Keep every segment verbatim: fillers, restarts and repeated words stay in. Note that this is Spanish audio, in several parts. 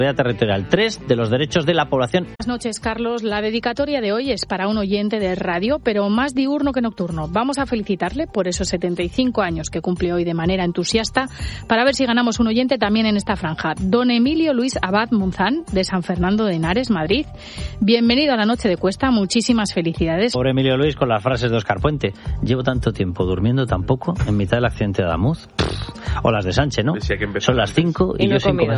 Territorial tres de los derechos de la población. Buenas noches, Carlos. La dedicatoria de hoy es para un oyente de radio, pero más diurno que nocturno. Vamos a felicitarle por esos setenta y cinco años que cumple hoy de manera entusiasta, para ver si ganamos un oyente también en esta franja. Don Emilio Luis Abad Munzán, de San Fernando de Henares, Madrid. Bienvenido a la Noche de Cuesta. Muchísimas felicidades. Pobre Emilio Luis con las frases de Óscar Puente. Llevo tanto tiempo durmiendo tan poco en mitad del accidente de Adamuz. O las de Sánchez, ¿no? Son las cinco y, y no yo sin comer.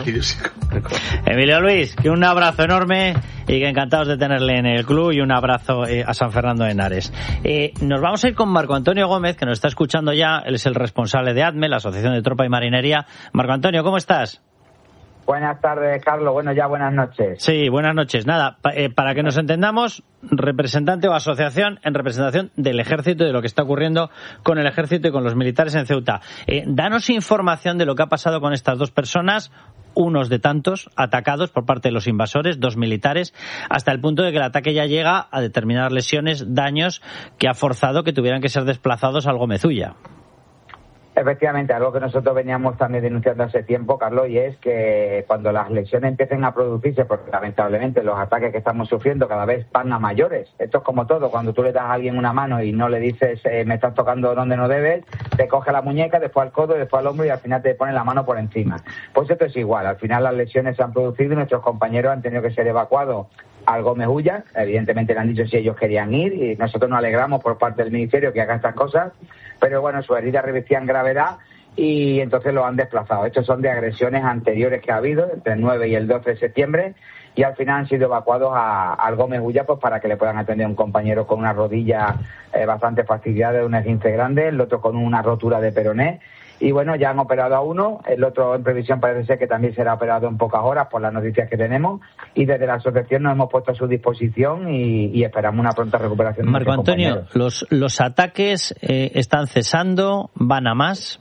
Emilio Luis, que un abrazo enorme y que encantados de tenerle en el club, y un abrazo eh, a San Fernando de Henares. Eh, nos vamos a ir con Marco Antonio Gómez, que nos está escuchando ya. Él es el responsable de ATME, la Asociación de Tropa y Marinería. Marco Antonio, ¿cómo estás? Buenas tardes, Carlos. Bueno, ya buenas noches. Sí, buenas noches. Nada, pa, eh, para que nos entendamos, representante o asociación en representación del Ejército y de lo que está ocurriendo con el Ejército y con los militares en Ceuta. Eh, danos información de lo que ha pasado con estas dos personas, unos de tantos atacados por parte de los invasores, dos militares, hasta el punto de que el ataque ya llega a determinadas lesiones, daños que ha forzado que tuvieran que ser desplazados al Gómezulla. Efectivamente, algo que nosotros veníamos también denunciando hace tiempo, Carlos, y es que cuando las lesiones empiecen a producirse, porque lamentablemente los ataques que estamos sufriendo cada vez van a mayores. Esto es como todo, cuando tú le das a alguien una mano y no le dices eh, me estás tocando donde no debes, te coge la muñeca, después al codo, después al hombro y al final te pone la mano por encima. Pues esto es igual, al final las lesiones se han producido y nuestros compañeros han tenido que ser evacuados al Gómezulla. Evidentemente le han dicho si ellos querían ir y nosotros nos alegramos por parte del Ministerio que haga estas cosas, pero bueno, sus heridas revestían gravedad y entonces lo han desplazado. Estos son de agresiones anteriores que ha habido entre el nueve y el doce de septiembre y al final han sido evacuados a, al Gómezulla pues para que le puedan atender a un compañero con una rodilla eh, bastante fastidiada de un esguince grande, el otro con una rotura de peroné. Y bueno, ya han operado a uno, el otro en previsión parece ser que también será operado en pocas horas por las noticias que tenemos, y desde la asociación nos hemos puesto a su disposición y, y esperamos una pronta recuperación. Marco Antonio, ¿los, los ataques eh, están cesando, van a más?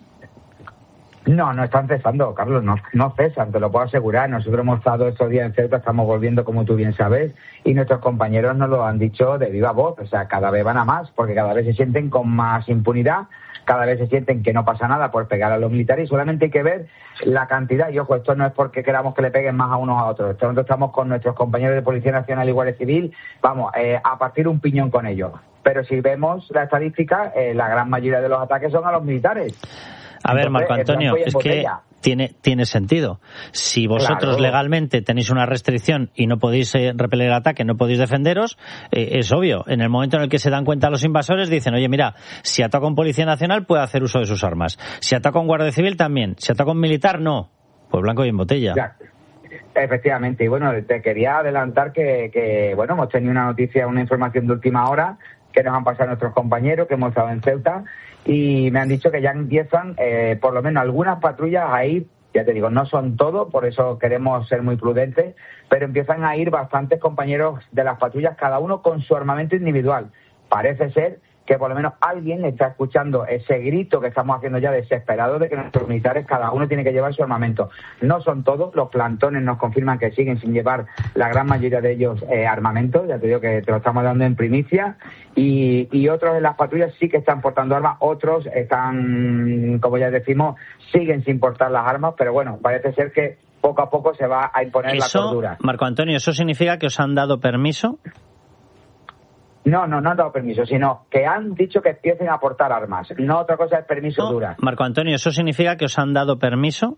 No, no están cesando, Carlos, no, no cesan, te lo puedo asegurar. Nosotros hemos estado estos días en Ceuta, estamos volviendo, como tú bien sabes, y nuestros compañeros nos lo han dicho de viva voz, o sea, cada vez van a más, porque cada vez se sienten con más impunidad, cada vez se sienten que no pasa nada por pegar a los militares y solamente hay que ver la cantidad. Y ojo, esto no es porque queramos que le peguen más a unos a otros. Nosotros estamos con nuestros compañeros de Policía Nacional y Guardia Civil, vamos, eh, a partir un piñón con ellos. Pero si vemos la estadística, eh, la gran mayoría de los ataques son a los militares. A ver, Marco Antonio, es que tiene tiene sentido. Si vosotros claro. legalmente tenéis una restricción y no podéis eh, repeler el ataque, no podéis defenderos, eh, es obvio. En el momento en el que se dan cuenta los invasores, dicen, oye, mira, si ataca un Policía Nacional puede hacer uso de sus armas. Si ataca un Guardia Civil también. Si ataca un militar, no. Pues blanco y en botella. Ya. Efectivamente. Y bueno, te quería adelantar que, que, bueno, hemos tenido una noticia, una información de última hora que nos han pasado nuestros compañeros, que hemos estado en Ceuta, y me han dicho que ya empiezan eh, por lo menos algunas patrullas a ir, ya te digo, no son todos, por eso queremos ser muy prudentes, pero empiezan a ir bastantes compañeros de las patrullas, cada uno con su armamento individual. Parece ser que por lo menos alguien está escuchando ese grito que estamos haciendo ya desesperado de que nuestros militares cada uno tiene que llevar su armamento. No son todos, los plantones nos confirman que siguen sin llevar la gran mayoría de ellos eh, armamento, ya te digo que te lo estamos dando en primicia, y, y otros de las patrullas sí que están portando armas, otros están, como ya decimos, siguen sin portar las armas, pero bueno, parece ser que poco a poco se va a imponer eso, la cordura. Marco Antonio, ¿eso significa que os han dado permiso? No, no, no han dado permiso, sino que han dicho que empiecen a aportar armas. No, otra cosa es permiso no, dura. Marco Antonio, ¿eso significa que os han dado permiso?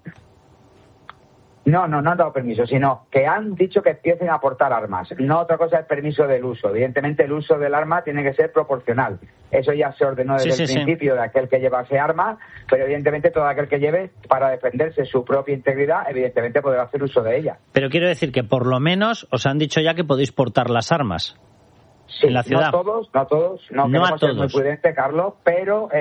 No, no, no han dado permiso, sino que han dicho que empiecen a aportar armas. No, otra cosa es permiso del uso. Evidentemente el uso del arma tiene que ser proporcional. Eso ya se ordenó desde sí, el sí, principio sí. de aquel que llevase arma, pero evidentemente todo aquel que lleve para defenderse su propia integridad, evidentemente podrá hacer uso de ella. Pero quiero decir que por lo menos os han dicho ya que podéis portar las armas. Sí, en la ciudad. No todos, no todos, no, no queremos a todos. ser muy prudentes, Carlos, pero... Eh,